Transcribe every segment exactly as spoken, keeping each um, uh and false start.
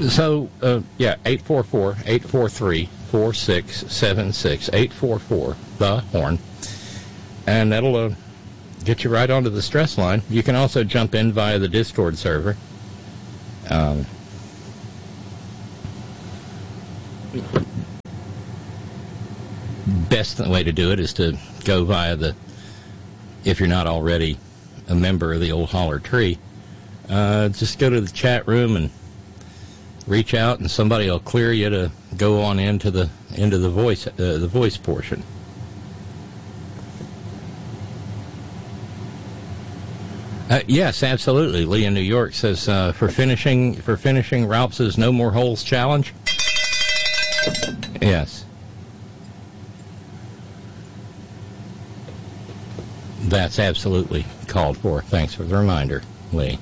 So, uh, yeah, eight four four, eight four three, four six seven six, eight four four, the horn. And that'll uh, get you right onto the stress line. You can also jump in via the Discord server. Um, best way to do it is to go via the, if you're not already a member of the Old Holler Tree, uh, just go to the chat room and reach out, and somebody will clear you to go on into the into the voice uh, the voice portion. Uh, yes, absolutely. Lee in New York says uh, for finishing for finishing Ralph's No More Holes challenge. Yes, that's absolutely called for. Thanks for the reminder, Lee.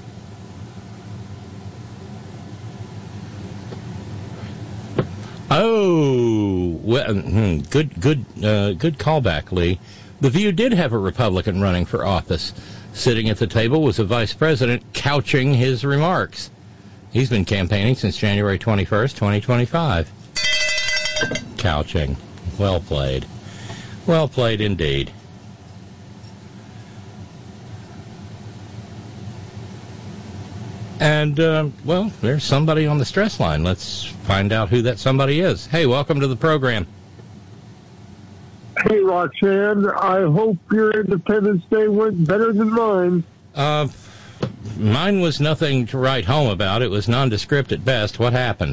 Oh, well, good, good, uh, good callback, Lee. The View did have a Republican running for office. Sitting at the table was a vice president couching his remarks. He's been campaigning since January twenty-first, twenty twenty-five. Couching. Well played. Well played indeed. And, uh, well, there's somebody on the stress line. Let's find out who that somebody is. Hey, welcome to the program. Hey, Roxanne. I hope your Independence Day went better than mine. Uh, mine was nothing to write home about. It was nondescript at best. What happened?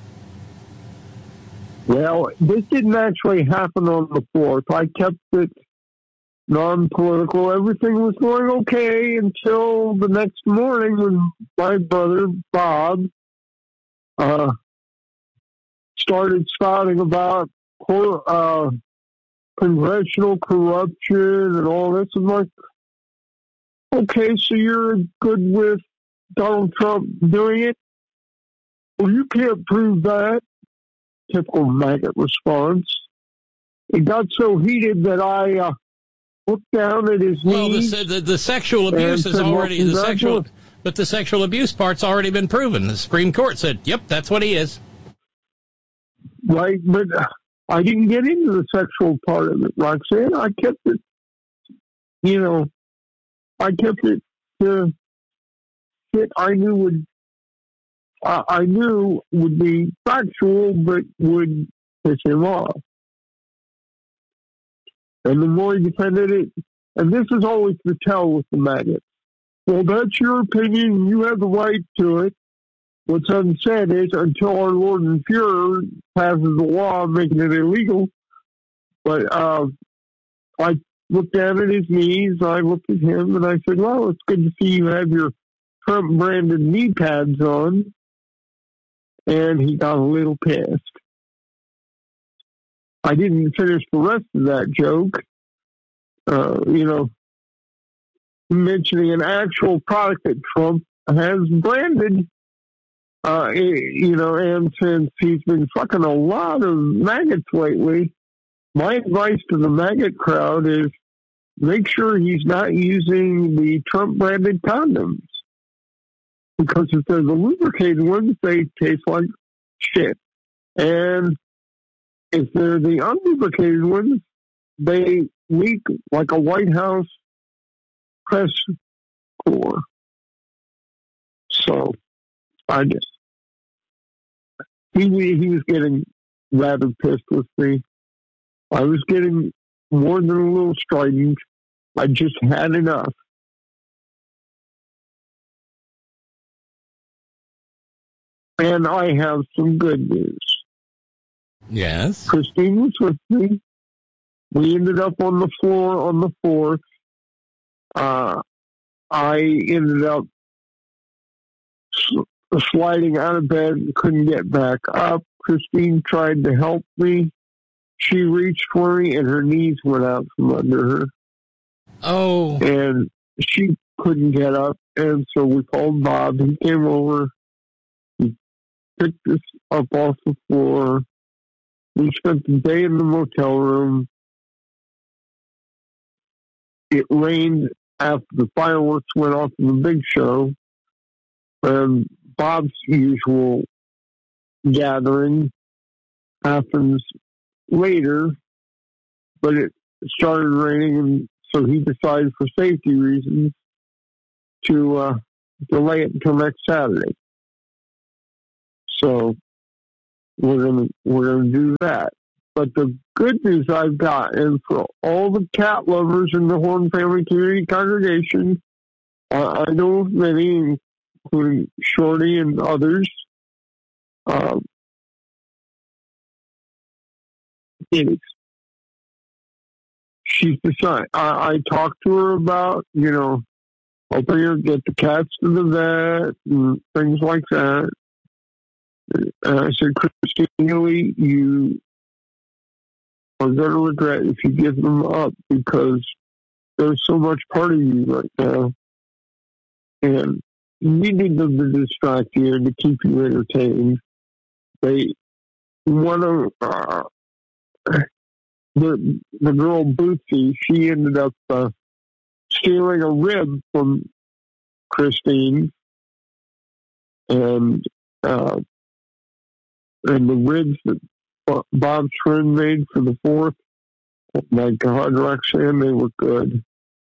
Well, this didn't actually happen on the fourth. I kept it non-political. Everything was going okay until the next morning when my brother, Bob, uh, started spouting about uh, congressional corruption and all this. I'm like, okay, so you're good with Donald Trump doing it? Well, you can't prove that. Typical maggot response. It got so heated that I uh, looked down at his well, knees. Well, the, the, the sexual abuse is already the sexual, but the sexual abuse part's already been proven. The Supreme Court said, "Yep, that's what he is." Right, but uh, I didn't get into the sexual part of it, Roxanne. I kept it, you know, I kept it to shit I knew would, uh, I knew would be factual, but would piss him off. And the more he defended it, and this is always the tell with the maggots. Well, that's your opinion. You have the right to it. What's unsaid is until our Lord and Fuhrer passes a law making it illegal. But uh, I looked down at his knees. I looked at him, and I said, well, it's good to see you have your Trump-branded knee pads on. And he got a little pissed. I didn't finish the rest of that joke. Uh, you know, mentioning an actual product that Trump has branded. Uh, you know, and since he's been fucking a lot of maggots lately, my advice to the maggot crowd is make sure he's not using the Trump-branded condoms. Because if they're the lubricated ones, they taste like shit. And if they're the unlubricated ones, they leak like a White House press corps. So, I just, he, he was getting rather pissed with me. I was getting more than a little strident. I just had enough. And I have some good news. Yes. Christine was with me. We ended up on the floor on the fourth. Uh, I ended up sl- sliding out of bed and couldn't get back up. Christine tried to help me. She reached for me and her knees went out from under her. Oh. And she couldn't get up. And so we called Bob. He came over. He picked us up off the floor. We spent the day in the motel room. It rained after the fireworks went off in the big show. And Bob's usual gathering happens later, but it started raining, and so he decided for safety reasons to uh, delay it until next Saturday. So we're gonna we're gonna do that. But the good news I've got is for all the cat lovers in the Horn Family Community Congregation, uh, I know of many, including Shorty and others. Um, Phoenix. She's decided. I, I talked to her about, you know, helping her get the cats to the vet and things like that. And I said, Christine Healy, you are going to regret if you give them up because there's so much part of you right now. And you need them to distract you and to keep you entertained. They want to, uh, the, the girl Bootsy, she ended up uh, stealing a rib from Christine. And, uh, and the ribs that Bob's friend made for the fourth, oh my God, Roxanne, they were good.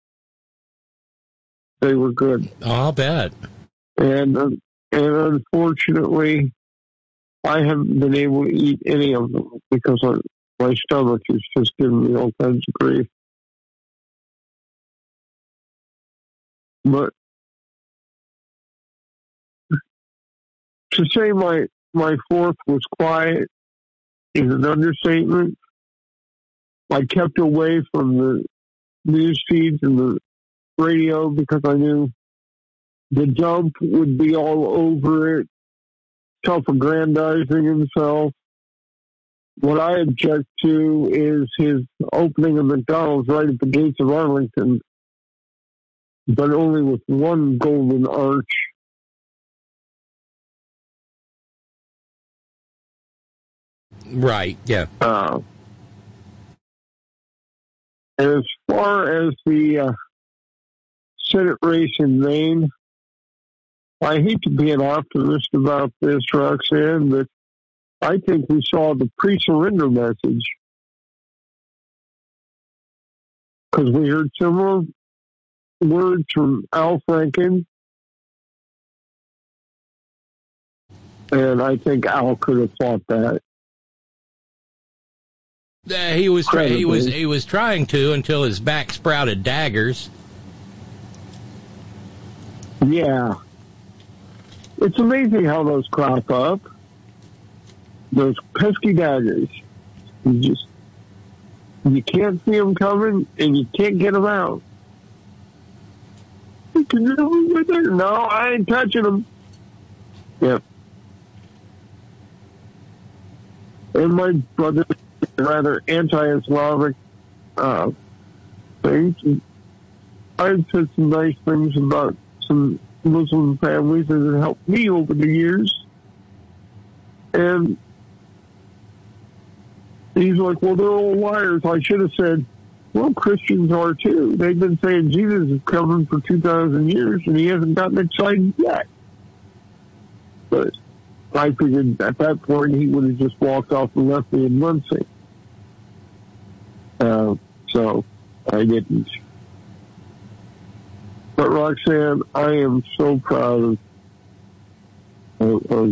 They were good. Oh, I'll bet. And, uh, and unfortunately, I haven't been able to eat any of them because I, my stomach is just giving me all kinds of grief. But to say my, my fourth was quiet is an understatement. I kept away from the news feeds and the radio because I knew the dump would be all over it, self-aggrandizing himself. What I object to is his opening of McDonald's right at the gates of Arlington, but only with one golden arch. Right, yeah. Uh, and as far as the uh, Senate race in Maine, I hate to be an optimist about this, Roxanne, but I think we saw the pre-surrender message because we heard similar words from Al Franken, and I think Al could have thought that. Uh, he was try- he was he was trying to until his back sprouted daggers. Yeah, it's amazing how those crop up. Those pesky daggers. You just you can't see them coming, and you can't get them out. No, I ain't touching them. Yeah. And my brother, rather anti-Islamic uh, things. I've said some nice things about some Muslim families that have helped me over the years. And he's like, well, they're all liars. I should have said, well, Christians are too. They've been saying Jesus is coming for two thousand years, and he hasn't gotten excited yet. But I figured at that point he would have just walked off and left me in Muncie. Uh, so I didn't. But Roxanne, I am so proud of, of,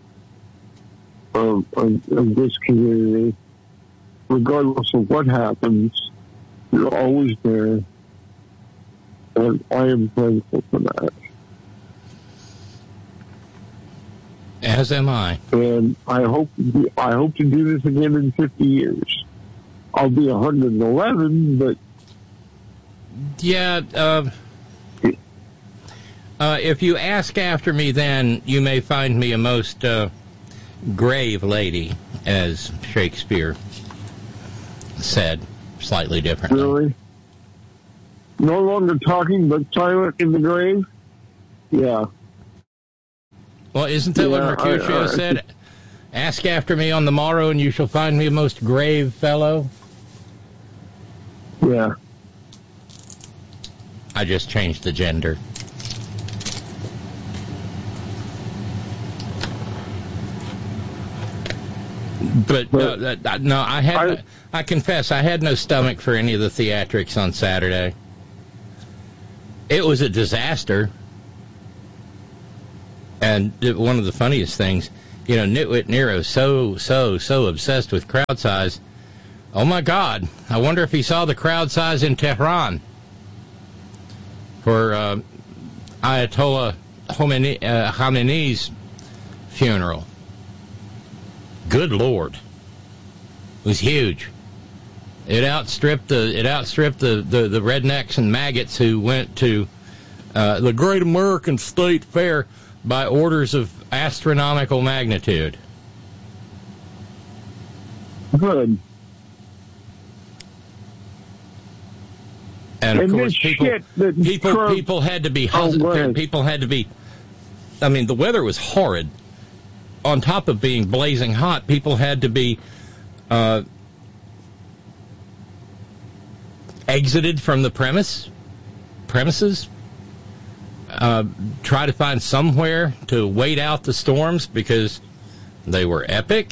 of, of, of this community. Regardless of what happens, you're always there. And I am thankful for that. As am I. And I hope I hope to do this again in fifty years. I'll be one hundred eleven, but yeah. Uh, uh, if you ask after me, then you may find me a most uh, grave lady, as Shakespeare said, slightly differently. Really? No longer talking, but silent in the grave? Yeah. Well, isn't that yeah, what Mercutio I, I, said? Ask after me on the morrow, and you shall find me a most grave fellow. Yeah. I just changed the gender. But, but no, that, no, I had. I, I confess, I had no stomach for any of the theatrics on Saturday. It was a disaster. And one of the funniest things, you know, Nitwit Nero so, so, so obsessed with crowd size. Oh, my God. I wonder if he saw the crowd size in Tehran for uh, Ayatollah Khomeini, uh, Khamenei's funeral. Good Lord. It was huge. It outstripped the it outstripped the, the, the rednecks and maggots who went to uh, the Great American State Fair by orders of astronomical magnitude. Good. And of and course, people people Trump, people had to be oh, people had to be. I mean, the weather was horrid. On top of being blazing hot, people had to be uh, exited from the premise premises. Uh, try to find somewhere to wait out the storms because they were epic.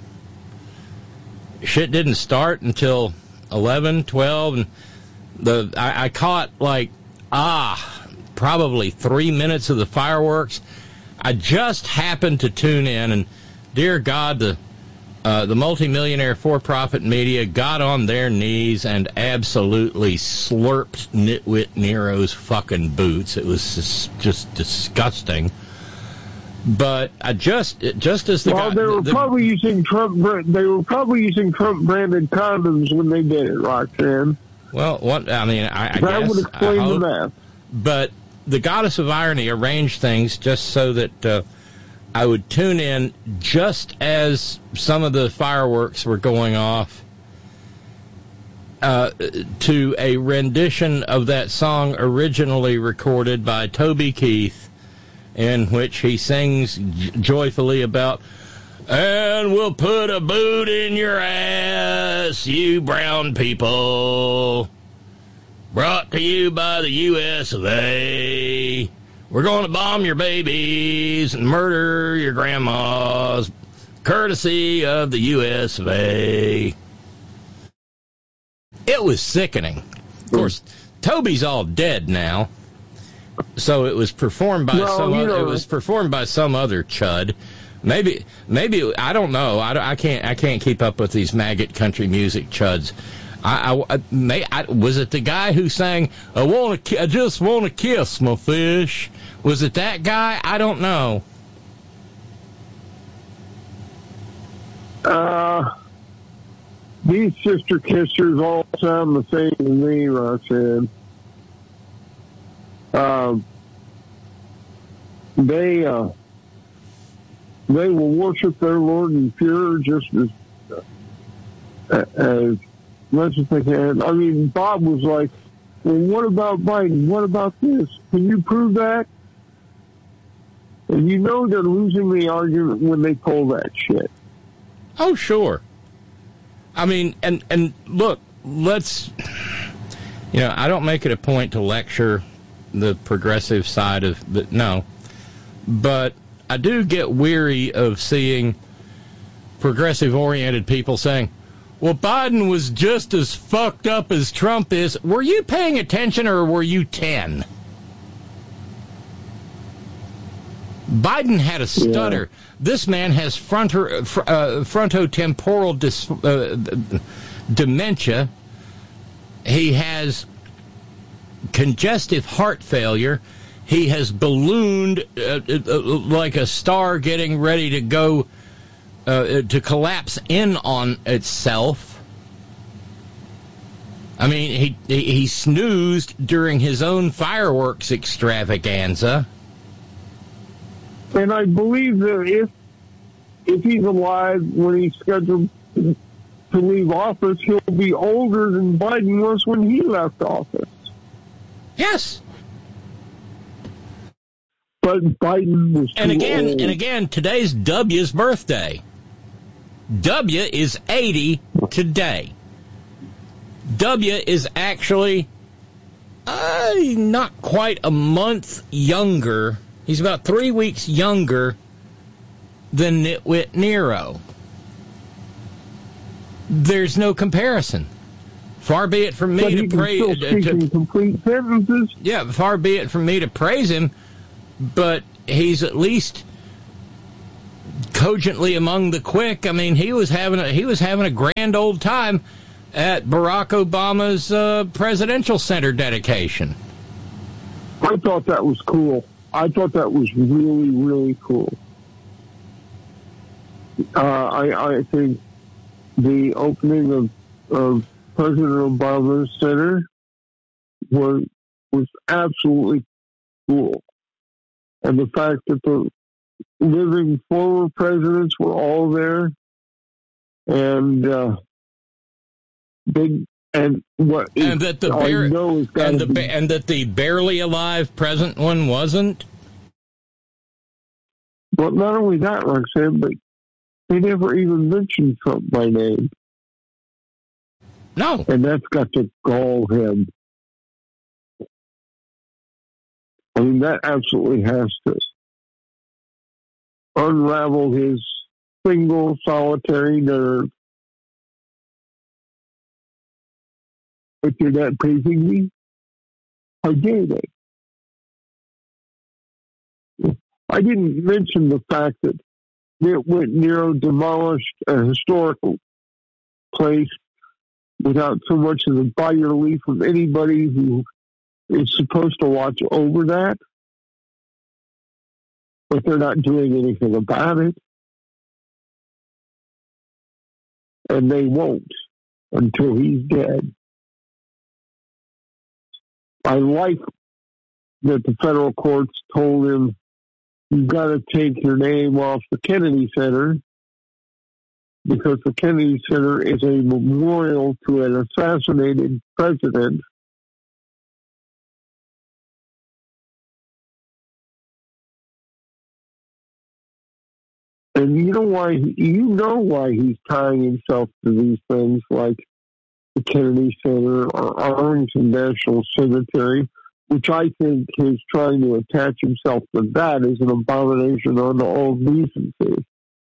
Shit didn't start until eleven, twelve, and the I, I caught like ah probably three minutes of the fireworks. I just happened to tune in, and dear God, the uh, the multimillionaire for-profit media got on their knees and absolutely slurped Nitwit Nero's fucking boots. It was just, just disgusting. But I just just as the well, guy, they were the, probably using Trump. They were probably using Trump branded condoms when they did it, Roxanne. Well, what I mean, I, I that guess that would explain I hope, the math. But the goddess of irony arranged things just so that uh, I would tune in just as some of the fireworks were going off uh, to a rendition of that song originally recorded by Toby Keith, in which he sings j- joyfully about, and we'll put a boot in your ass, you brown people. Brought to you by the U S of A. We're going to bomb your babies and murder your grandmas, courtesy of the U S of A. It was sickening. Of course, Toby's all dead now, so it was performed by well, some. You Other, know, it was performed by some other chud. Maybe, maybe I don't know. I, I can't. I can't keep up with these maggot country music chuds. I, I, I, may, I was it the guy who sang "I want to, I just want to kiss my fish"? Was it that guy? I don't know. Uh, these sister kissers all sound the same to me, Roxanne. Um, they uh, they will worship their Lord and Führer just as uh, as much as they can. I mean, Bob was like, well, what about Biden? What about this? Can you prove that? And you know they're losing the argument when they pull that shit. Oh, sure. I mean, and, and look, let's, you know, I don't make it a point to lecture the progressive side of the, no, but I do get weary of seeing progressive-oriented people saying, well, Biden was just as fucked up as Trump is. Were you paying attention or were you ten? Biden had a stutter. Yeah. This man has fronter, uh, frontotemporal dis, uh, dementia. He has congestive heart failure. He has ballooned uh, uh, like a star getting ready to go Uh, to collapse in on itself. I mean, he, he he snoozed during his own fireworks extravaganza. And I believe that if if he's alive when he's scheduled to leave office, he'll be older than Biden was when he left office. Yes. But Biden was too and again, old. and again, today's W's birthday. W is eighty today. W is actually uh, not quite a month younger. He's about three weeks younger than Nitwit Nero. there's no comparison. Far be it from me but to he can praise. still speak in complete sentences. Yeah, far be it from me to praise him, but he's at least cogently among the quick. I mean, he was having a, he was having a grand old time at Barack Obama's uh, presidential center dedication. I thought that was cool. I thought that was really, really cool. Uh, I, I think the opening of, of President Obama's center was was absolutely cool, and the fact that the living former presidents were all there, and uh, big and what and that the bar- know and the be, ba- and that the barely alive present one wasn't. But not only that, Roxanne, but they never even mentioned Trump by name. No, and that's got to gall him. I mean, that absolutely has to unravel his single, solitary nerve. But you're not praising me? How dare they? I didn't mention the fact that Whit Nero demolished a historical place without so much as a by your leave from anybody who is supposed to watch over that. But they're not doing anything about it. And they won't until he's dead. I like that the federal courts told him, you've got to take your name off the Kennedy Center, because the Kennedy Center is a memorial to an assassinated president. And you know why? You know why he's tying himself to these things like the Kennedy Center or Arlington National Cemetery, which I think is trying to attach himself to that as an abomination unto all decency,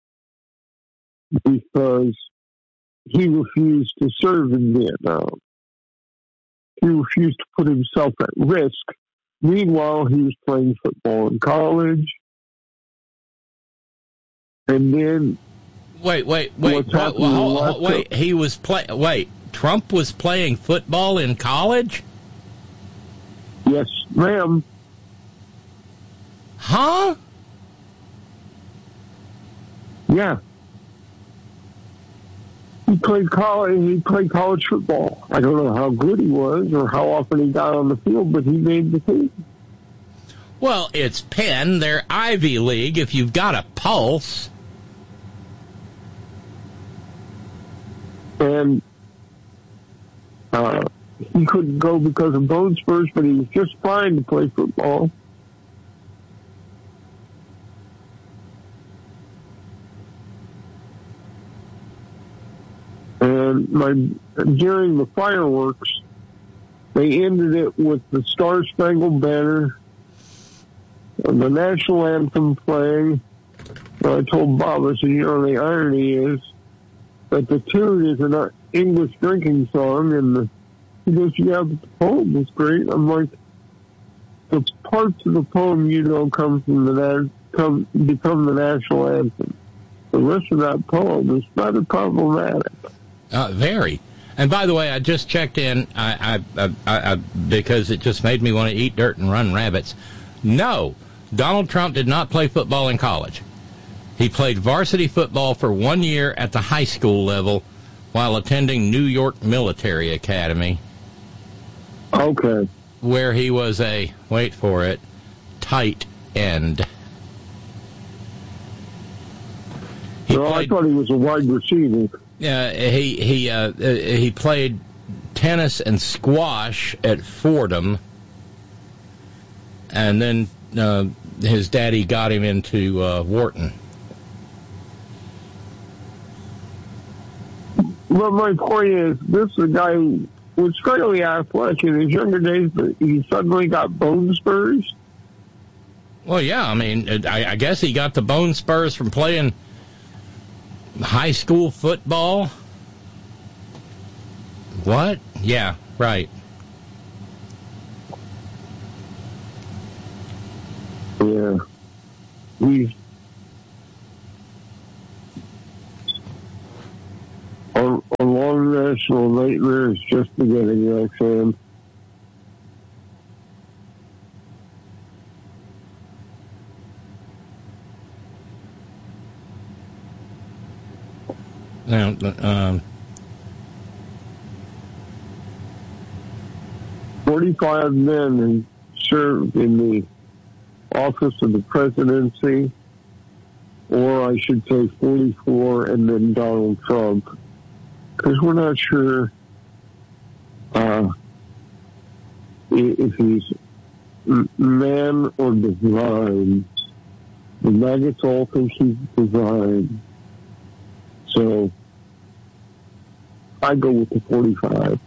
because he refused to serve in Vietnam. He refused to put himself at risk. Meanwhile, he was playing football in college. And then, wait, wait, wait, wait, wait, wait. He was play. Wait, Trump was playing football in college? Yes, ma'am. Huh? Yeah. He played college. He played college football. I don't know how good he was or how often he got on the field, but he made the team. Well, it's Penn. They're Ivy League. If you've got a pulse. And uh, he couldn't go because of bone spurs, but he was just fine to play football. And my, during the fireworks, they ended it with the Star Spangled Banner, and the national anthem playing. And I told Bob, I said, you know, the irony is that the tune is an English drinking song, and the, he goes, yeah, but the poem is great. I'm like, the parts of the poem you know come from the come become the national anthem. The rest of that poem is rather problematic. Uh, very. And by the way, I just checked in I, I, I, I, because it just made me want to eat dirt and run rabbits. No, Donald Trump did not play football in college. He played varsity football for one year at the high school level while attending New York Military Academy. Okay. Where he was a, wait for it, tight end. He well, played, I thought he was a wide receiver. Uh, he he uh, he played tennis and squash at Fordham, and then uh, his daddy got him into uh, Wharton. Well, my point is, this is a guy who was fairly athletic in his younger days, but he suddenly got bone spurs. Well, yeah, I mean, I, I guess he got the bone spurs from playing high school football. What? Yeah, right. Yeah. He's our, our long national nightmare is just beginning, Roxanne. Now, um, forty-five men have served in the office of the presidency, or I should say forty-four, and then Donald Trump, because we're not sure uh, if he's man or divine. The maggots all think he's divine. So I go with the forty-five.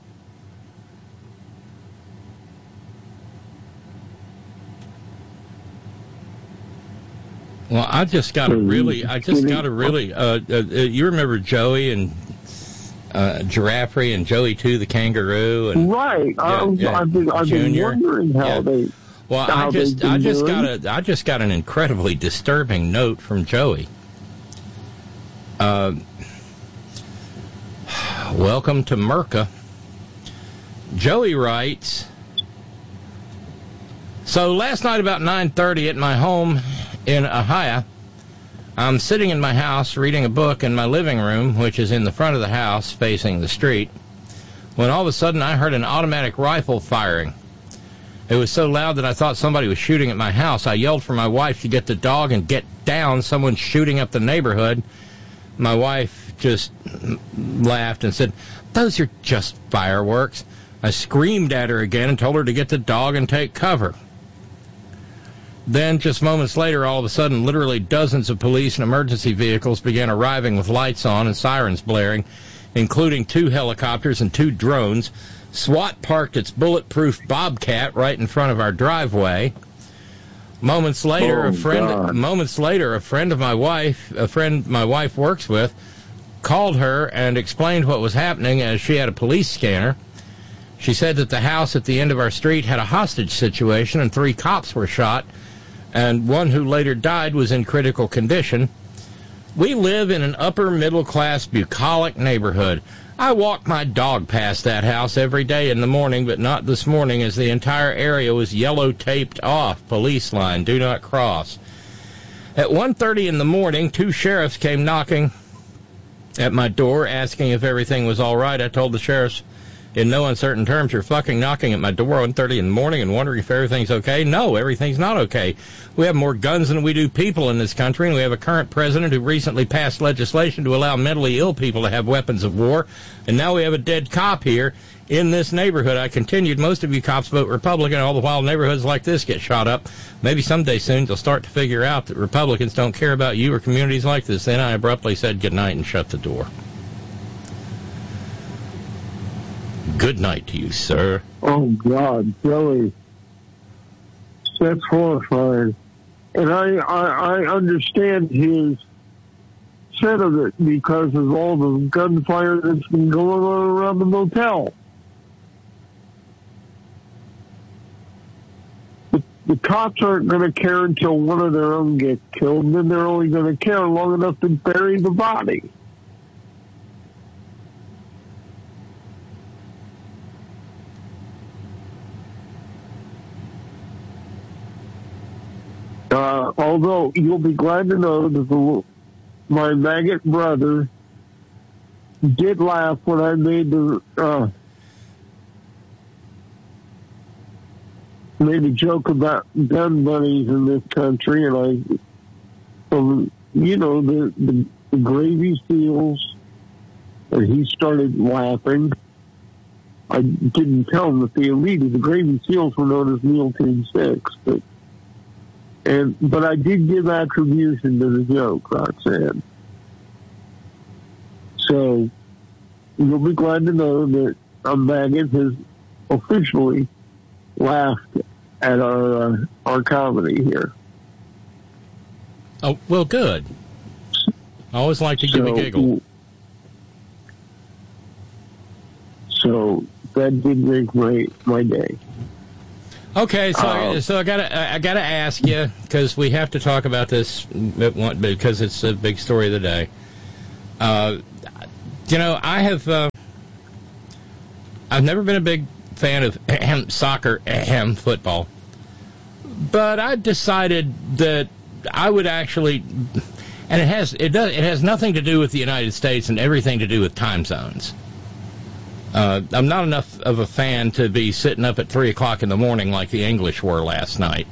well, I just got to really, I just got to really, uh, uh, you remember Joey and uh, Giraffe and Joey too, the kangaroo, and right? Yeah, I, yeah, I've been, I've been Junior. wondering how Yeah. they. Well, how I just, they've been I just doing. got a, I just got an incredibly disturbing note from Joey. Uh, welcome to Merca. Joey writes, so last night about nine thirty at my home in Ahia, I'm sitting in my house reading a book in my living room, which is in the front of the house facing the street, when all of a sudden I heard an automatic rifle firing. It was so loud that I thought somebody was shooting at my house. I yelled for my wife to get the dog and get down. Someone's shooting up the neighborhood. My wife just laughed and said, those are just fireworks. I screamed at her again and told her to get the dog and take cover. Then, just moments later, all of a sudden, literally dozens of police and emergency vehicles began arriving with lights on and sirens blaring, including two helicopters and two drones. SWAT parked its bulletproof Bobcat right in front of our driveway. Moments later, Oh, a friend. God. Moments later, a friend of my wife, a friend my wife works with, called her and explained what was happening as she had a police scanner. She said that the house at the end of our street had a hostage situation and three cops were shot, and one who later died was in critical condition. We live in an upper-middle-class, bucolic neighborhood. I walk my dog past that house every day in the morning, but not this morning, as the entire area was yellow-taped off. Police line, do not cross. At one thirty in the morning, two sheriffs came knocking at my door, asking if everything was all right. I told the sheriffs in no uncertain terms, you're fucking knocking at my door at one thirty in the morning and wondering if everything's okay? No, everything's not okay. We have more guns than we do people in this country, and we have a current president who recently passed legislation to allow mentally ill people to have weapons of war, and now we have a dead cop here in this neighborhood. I continued, most of you cops vote Republican, all the while neighborhoods like this get shot up. Maybe someday soon you'll start to figure out that Republicans don't care about you or communities like this. Then I abruptly said goodnight and shut the door. Good night to you, sir. Oh, God, Joey. That's horrifying. And I, I, I understand his sentiment because of all the gunfire that's been going on around the motel. The, the cops aren't going to care until one of their own gets killed, and then they're only going to care long enough to bury the body. Uh, although you'll be glad to know that the, my maggot brother did laugh when I made the uh, made a joke about gun bunnies in this country, and I, um, you know, the, the, the gravy seals, and he started laughing. I didn't tell him that the elite of the gravy seals were known as Meal Team Six, but. And but I did give attribution to the joke, Roxanne. So you'll be glad to know that a maggot has officially laughed at our uh, our comedy here. Oh, well, good. I always like to give so, a giggle. So that did make my my day. Okay, so Uh, so I gotta I gotta ask you, because we have to talk about this at one- because it's a big story of the day. Uh, you know, I have uh, I've never been a big fan of ahem, soccer, ahem, football, but I decided that I would actually, and it has it does it has nothing to do with the United States and everything to do with time zones. Uh, I'm not enough of a fan to be sitting up at three o'clock in the morning like the English were last night.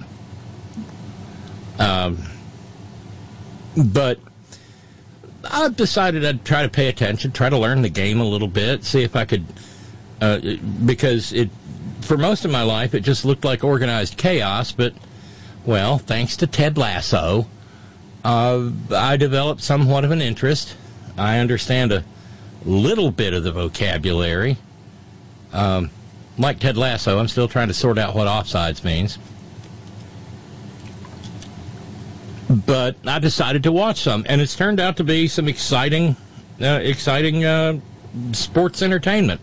Um, but I've decided I'd try to pay attention, try to learn the game a little bit, see if I could, uh, because it, for most of my life, it just looked like organized chaos, but, well, thanks to Ted Lasso, uh, I developed somewhat of an interest. I understand a little bit of the vocabulary. Um, like Ted Lasso, I'm still trying to sort out what offsides means. But I decided to watch some, and it's turned out to be some exciting, uh, exciting uh, sports entertainment.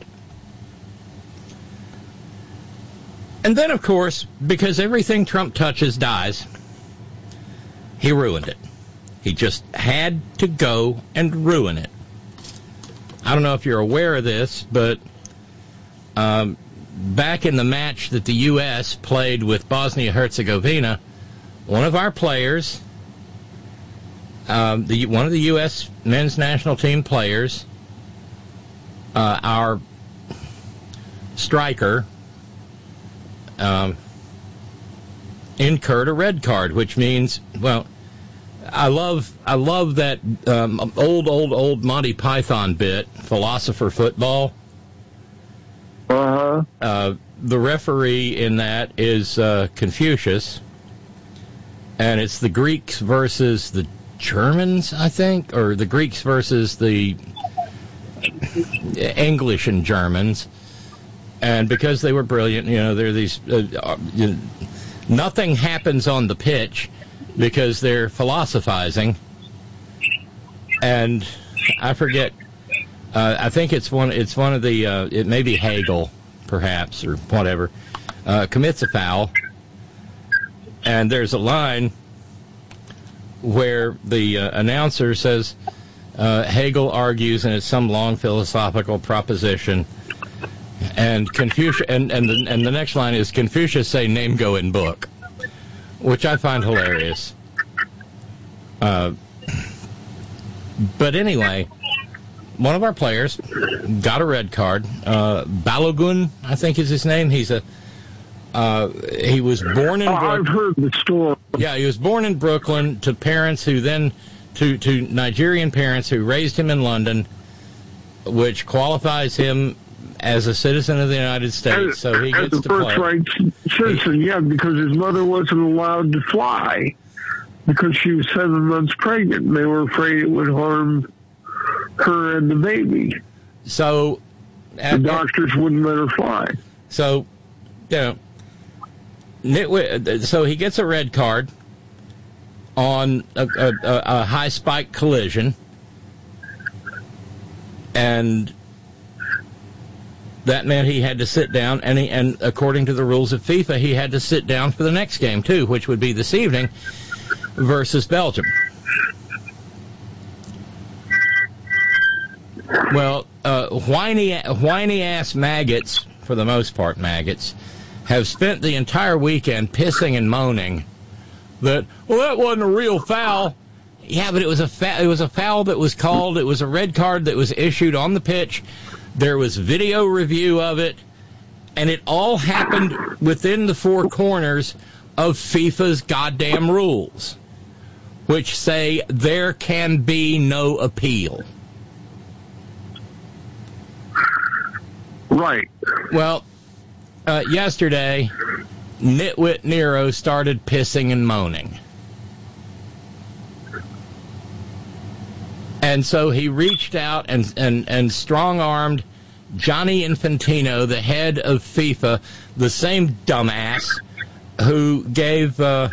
And then, of course, because everything Trump touches dies, he ruined it. He just had to go and ruin it. I don't know if you're aware of this, but um, back in the match that the U S played with Bosnia-Herzegovina, one of our players, um, the one of the U S men's national team players, uh, our striker, um, incurred a red card, which means, well, I love I love that um, old, old, old Monty Python bit, Philosopher Football. Uh-huh. Uh, the referee in that is uh, Confucius, and it's the Greeks versus the Germans, I think, or the Greeks versus the English and Germans. And because they were brilliant, you know, there are these... Uh, you know, nothing happens on the pitch because they're philosophizing. And I forget... Uh, I think it's one. It's one of the. Uh, it may be Hegel, perhaps, or whatever. Uh, commits a foul, and there's a line where the uh, announcer says uh, Hegel argues, and it's some long philosophical proposition. And Confucius, and and the, and the next line is Confucius say name go in book, which I find hilarious. Uh, but anyway. One of our players got a red card. Uh, Balogun, I think is his name. He's a. Uh, he was born in. Oh, I've heard the story. Yeah, he was born in Brooklyn to parents who then, to to Nigerian parents who raised him in London, which qualifies him as a citizen of the United States. As, so he gets as a to play. birthright citizen, yeah, because his mother wasn't allowed to fly because she was seven months pregnant. And they were afraid it would harm her and the baby. So the doctors wouldn't let her fly. So, you know, Nitwit, so he gets a red card on a, a, a high spike collision, and that meant he had to sit down. And he, and according to the rules of FIFA, he had to sit down for the next game too, which would be this evening versus Belgium. Well, uh, whiny, whiny-ass maggots, for the most part maggots, have spent the entire weekend pissing and moaning that, well, that wasn't a real foul. Yeah, but it was a fa- it was a foul that was called. It was a red card that was issued on the pitch. There was video review of it, and it all happened within the four corners of FIFA's goddamn rules, which say there can be no appeal. Right. Well, uh, yesterday, Nitwit Nero started pissing and moaning. And so he reached out and, and, and strong-armed Gianni Infantino, the head of FIFA, the same dumbass who gave uh,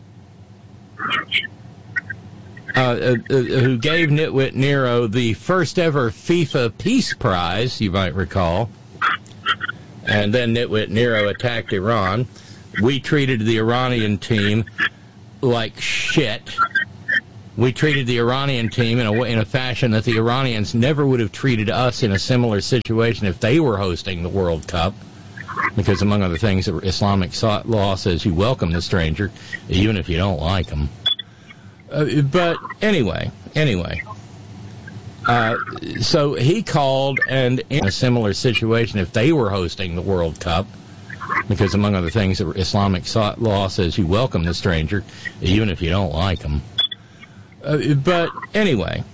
uh, uh, who gave Nitwit Nero the first ever FIFA Peace Prize, you might recall. and then Nitwit Nero attacked Iran. We treated the Iranian team like shit. We treated the Iranian team in a way, in a fashion that the Iranians never would have treated us in a similar situation if they were hosting the World Cup. Because, among other things, the Islamic law says you welcome the stranger, even if you don't like them. Uh, but anyway, anyway. Uh, so he called, and in a similar situation, if they were hosting the World Cup, because, among other things, the Islamic law says you welcome the stranger, even if you don't like them. Uh, but anyway.